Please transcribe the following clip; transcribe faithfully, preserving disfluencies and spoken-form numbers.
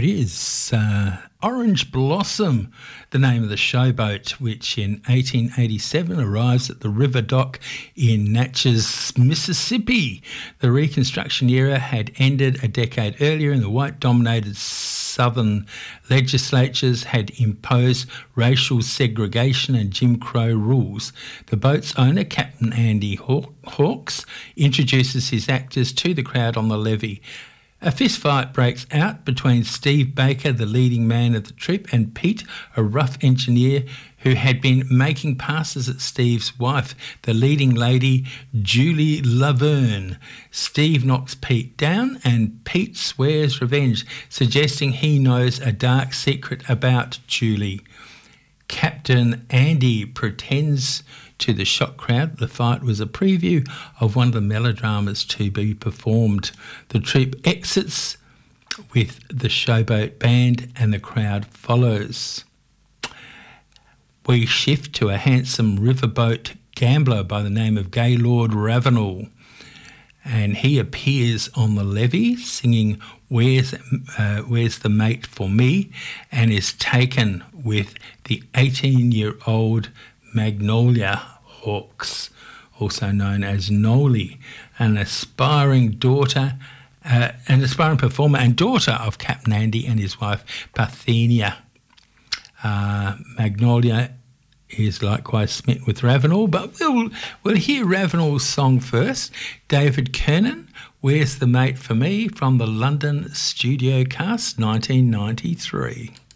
is. Uh, Orange Blossom, the name of the showboat, which in eighteen eighty-seven arrives at the river dock in Natchez, Mississippi. The Reconstruction era had ended a decade earlier, and the white-dominated Southern legislatures had imposed racial segregation and Jim Crow rules. The boat's owner, Captain Andy Haw- Hawks, introduces his actors to the crowd on the levee. A fistfight breaks out between Steve Baker, the leading man of the trip, and Pete, a rough engineer who had been making passes at Steve's wife, the leading lady, Julie Laverne. Steve knocks Pete down and Pete swears revenge, suggesting he knows a dark secret about Julie. Captain Andy pretends to the shocked crowd the fight was a preview of one of the melodramas to be performed. The troupe exits with the showboat band and the crowd follows. We shift to a handsome riverboat gambler by the name of Gaylord Ravenel, and he appears on the levee singing Where's, uh, Where's the Mate for Me, and is taken with the eighteen-year-old Magnolia Hawks, also known as Noli, an aspiring daughter, uh, an aspiring performer and daughter of Captain Andy and his wife Parthenia. Uh, Magnolia is likewise smitten with Ravenel, but we'll, we'll hear Ravenel's song first. David Kernan, Where's the Mate for Me, from the London Studio Cast, nineteen ninety-three.